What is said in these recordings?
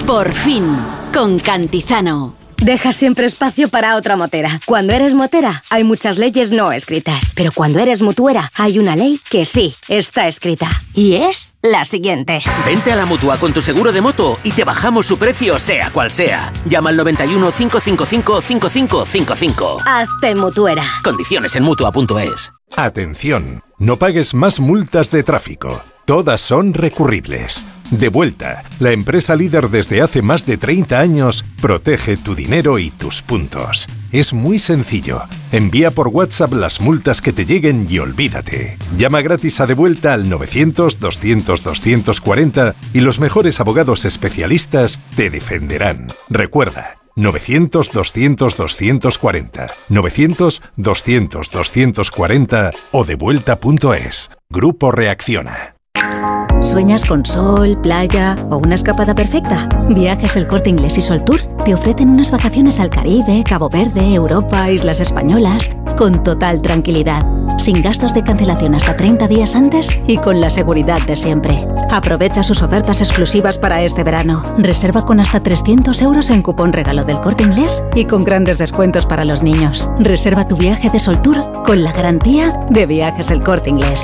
Por fin, con Cantizano. Deja siempre espacio para otra motera. Cuando eres motera, hay muchas leyes no escritas. Pero cuando eres mutuera, hay una ley que sí está escrita. Y es la siguiente. Vente a la Mutua con tu seguro de moto y te bajamos su precio, sea cual sea. Llama al 91 555 5555. Hazte mutuera. Condiciones en Mutua.es. Atención, no pagues más multas de tráfico. Todas son recurribles. Devuelta, la empresa líder desde hace más de 30 años, protege tu dinero y tus puntos. Es muy sencillo. Envía por WhatsApp las multas que te lleguen y olvídate. Llama gratis a Devuelta al 900-200-240 y los mejores abogados especialistas te defenderán. Recuerda, 900-200-240, 900-200-240 o devuelta.es. Grupo Reacciona. ¿Sueñas con sol, playa o una escapada perfecta? Viajes El Corte Inglés y Sol Tour te ofrecen unas vacaciones al Caribe, Cabo Verde, Europa, Islas Españolas, con total tranquilidad, sin gastos de cancelación hasta 30 días antes y con la seguridad de siempre. Aprovecha sus ofertas exclusivas para este verano. Reserva con hasta 300 euros en cupón regalo del Corte Inglés y con grandes descuentos para los niños. Reserva tu viaje de Sol Tour con la garantía de Viajes El Corte Inglés.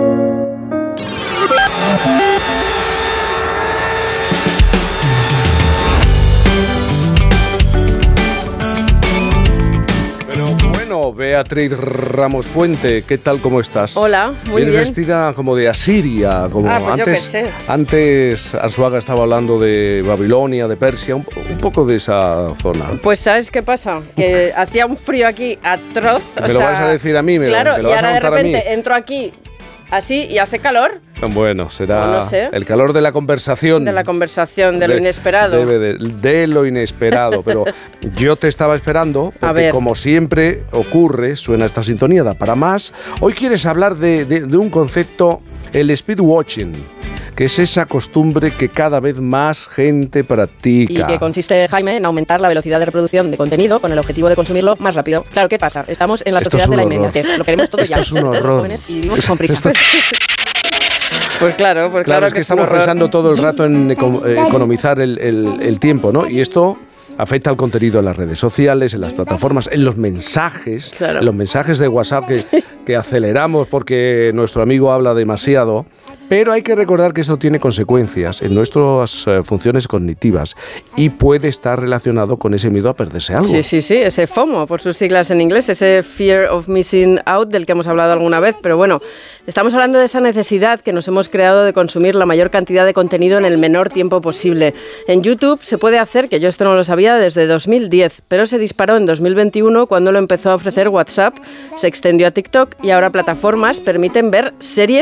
Beatriz Ramos Puente, ¿qué tal? ¿Cómo estás? Hola, muy bien. Vienes vestida como de Asiria, como pues antes. yo qué sé. Antes Arzuaga estaba hablando de Babilonia, de Persia, un poco de esa zona. Pues ¿sabes qué pasa? Que hacía un frío aquí atroz. Me lo vas a decir a mí, claro, me lo vas a contar a mí. Y ahora de repente entro aquí así y hace calor. Bueno, será no sé. El calor de la conversación. De la conversación, de lo inesperado. De lo inesperado, pero yo te estaba esperando, porque como siempre ocurre, suena esta sintonía, da para más. Hoy quieres hablar de un concepto, el speed watching, que es esa costumbre que cada vez más gente practica. Y que consiste, Jaime, en aumentar la velocidad de reproducción de contenido con el objetivo de consumirlo más rápido. Claro, ¿qué pasa? Estamos en la sociedad de la inmediatez. Lo queremos todo ya. Esto es un horror. Jóvenes y vivimos con prisa. Pues claro es que estamos pensando todo el rato en economizar el tiempo, ¿no? Y esto afecta al contenido en las redes sociales, en las plataformas, en los mensajes, en los mensajes de WhatsApp que aceleramos porque nuestro amigo habla demasiado. Pero hay que recordar que esto tiene consecuencias en nuestras funciones cognitivas y puede estar relacionado con ese miedo a perderse algo. Sí, ese FOMO, por sus siglas en inglés, ese Fear of Missing Out del que hemos hablado alguna vez. Pero bueno, estamos hablando de esa necesidad que nos hemos creado de consumir la mayor cantidad de contenido en el menor tiempo posible. En YouTube se puede hacer, que yo esto no lo sabía, desde 2010, pero se disparó en 2021 cuando lo empezó a ofrecer WhatsApp, se extendió a TikTok y ahora plataformas permiten ver series